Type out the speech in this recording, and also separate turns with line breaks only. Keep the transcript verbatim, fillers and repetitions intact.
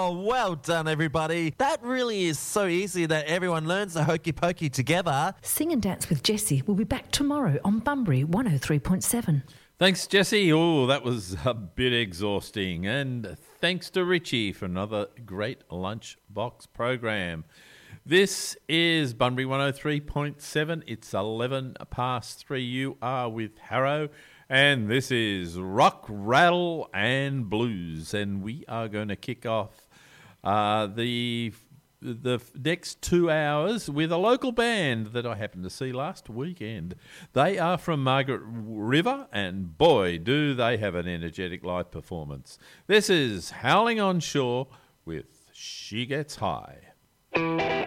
Oh, well done, everybody. That really is so easy that everyone learns the hokey pokey together.
Sing and Dance with Jessie will be back tomorrow on Bunbury one oh three point seven.
Thanks, Jesse. Oh, that was a bit exhausting. And thanks to Richie for another great lunchbox program. This is Bunbury one oh three point seven. It's eleven past three. You are with Harrow. And this is Rock, Rattle and Blues. And we are going to kick off uh, the... the next two hours with a local band that I happened to see last weekend. They are from Margaret River, and boy, do they have an energetic live performance. This is Howling on Shore with She Gets High.